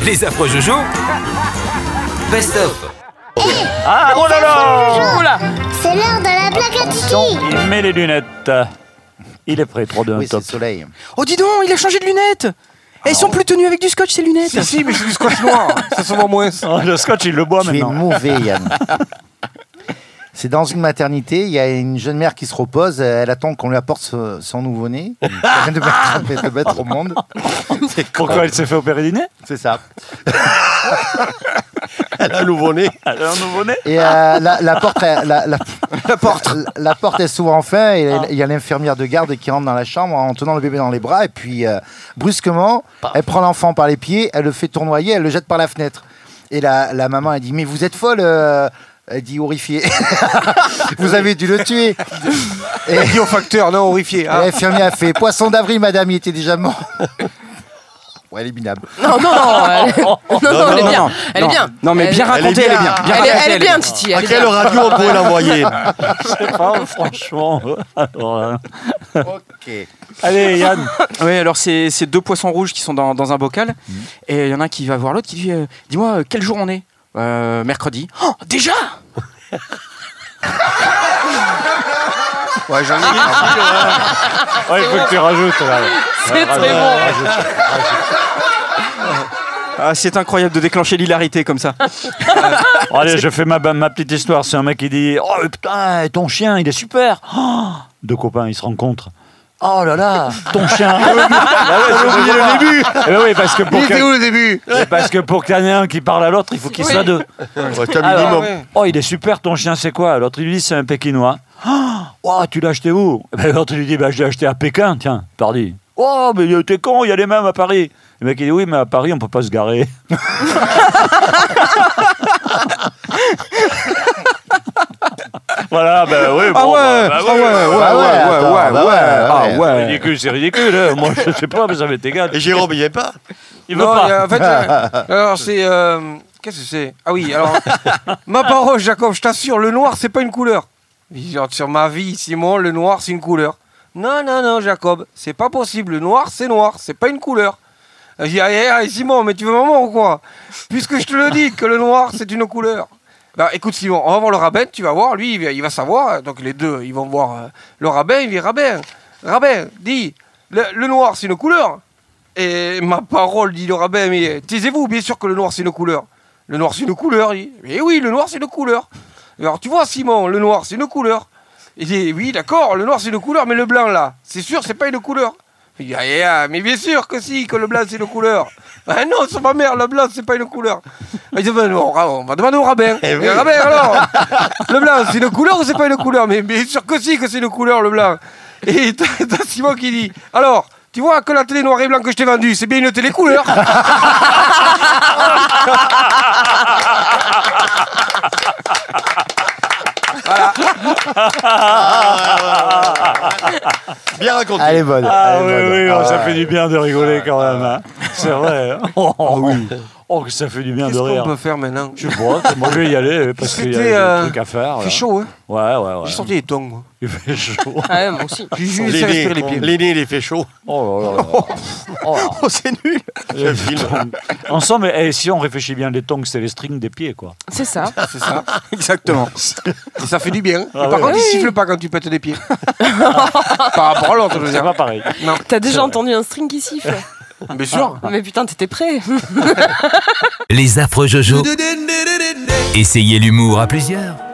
Les affreux Jojo. Best of. Ah, oh là là! Oula. C'est l'heure de la blague à Attention, Titi. il met les lunettes. Il est prêt, 3, 2, 1, Oui, c'est top. le soleil. Oh, dis donc, il a changé de lunettes. Et ils sont plus tenus avec du scotch, ces lunettes. Si, mais c'est du scotch noir. Ça se voit moins. Oh, le scotch, il le boit Tu es maintenant. mauvais, Yann. C'est dans une maternité, il y a une jeune mère qui se repose, elle attend qu'on lui apporte son nouveau-né. Elle vient de mettre au monde. Pourquoi elle s'est fait opérer du nez? C'est ça. Elle a un nouveau-né. Elle a un nouveau-né? Et la porte est souvent fin et il y a l'infirmière de garde qui rentre dans la chambre en tenant le bébé dans les bras et puis brusquement, elle prend l'enfant par les pieds, elle le fait tournoyer, elle le jette par la fenêtre. Et la maman elle dit mais vous êtes folle elle dit horrifiée. Vous avez dû le tuer. Et Elle dit au facteur, non, horrifié. Ah. l'infirmière a fait poisson d'avril madame, il était déjà mort. Ouais, elle est minable. Non, elle est bien. Elle est bien. Non, mais bien raconté, elle est bien. Elle est bien, Titi. À Elle est quelle bien. radio on pourrait l'envoyer? Je sais pas, franchement. Alors, Ok. allez, Yann. Oui, alors c'est deux poissons rouges qui sont dans un bocal. Et il y en a un qui va voir l'autre qui dit dis-moi, quel jour on est? Mercredi. Oh, déjà? Ouais, j'en ai. Ouais, il faut que tu rajoutes. Là. C'est très bon. Ah, c'est incroyable de déclencher l'hilarité comme ça. Bon, allez, je fais ma petite histoire. C'est un mec qui dit oh putain, ton chien, il est super. Oh, deux copains, ils se rencontrent. Oh là là, ton chien. J'ai oublié le début. Eh ben oui, parce que Il était où le début? qu'il y en ait un qui parle à l'autre, il faut qu'il soit deux. Ouais, c'est un Alors, minimum. oh, il est super ton chien, c'est quoi? L'autre il lui dit c'est un pékinois. Oh, tu l'as acheté où? Eh ben, l'autre il lui dit bah, je l'ai acheté à Pékin, tiens, pardi. Oh, mais t'es con, il y a les mêmes à Paris. Le mec il dit oui, mais à Paris on peut pas se garer. Voilà, ben oui. Ah bon, ouais, bah, ah ouais. C'est ridicule, c'est ridicule. Hein. Moi je sais pas, mais ça m'est égal. Et Jérôme, il n'y est pas? Il veut Non, pas. en fait, alors c'est. Qu'est-ce que c'est? Ah oui, alors. Ma parole, Jacob, je t'assure, le noir, c'est pas une couleur. Sur ma vie, Simon, le noir, c'est une couleur. Non, Jacob, c'est pas possible. Le noir, c'est pas une couleur. Je dis, Simon, mais tu veux maman ou quoi? Puisque je te le dis que le noir, c'est une couleur. Bah écoute, Simon, on va voir le rabbin, tu vas voir, lui, il va savoir. Donc les deux, ils vont voir le rabbin, il dit, rabbin, dis, le noir, c'est une couleur. Et ma parole, dit le rabbin, mais taisez-vous, bien sûr que le noir, c'est une couleur. Le noir, c'est une couleur, il dit. Mais oui, le noir, c'est une couleur. Alors tu vois, Simon, le noir, c'est une couleur. Il dit, oui, d'accord, le noir, c'est une couleur, mais le blanc, là, c'est sûr, c'est pas une couleur. Il dit, mais bien sûr que si, que le blanc, c'est une couleur. Ah non, c'est ma mère, le blanc, c'est pas une couleur. Il dit, on va demander au rabbin. Le rabbin, alors, le blanc, c'est une couleur ou c'est pas une couleur? Mais bien sûr que si, que c'est une couleur, le blanc. Et t'as Simon qui dit, alors, tu vois que la télé noir et blanc que je t'ai vendue, c'est bien une télé couleur. Voilà. Bien raconté. Elle est bonne. Ah elle est oui, bonne. oui, ça fait du bien de rigoler quand même. Hein. C'est vrai. Oh, que ça fait du bien Qu'est-ce de rire. qu'on peut faire maintenant? Je sais pas, moi je vais y aller parce qu'il y C'était, a des trucs à faire. Il fait là. chaud, hein. Ouais. J'ai sorti les tongs, moi. Il fait chaud. Ouais, moi aussi. J'ai juste laissé respirer les pieds. L'aîné, il fait chaud. Oh là là. Oh. Oh, c'est nul. Je filme. Ensemble, et si on réfléchit bien, les tongs, c'est les strings des pieds, quoi. C'est ça. C'est ça. Exactement. Et ça fait du bien. Ah Et par ouais. contre, il siffle pas quand tu pètes des pieds. Par rapport à l'autre, je veux C'est dire. pas pareil. Non. T'as déjà entendu un string qui siffle? Bien sûr. Mais putain, t'étais prêt. Les affreux Jojo. Essayez l'humour à plusieurs.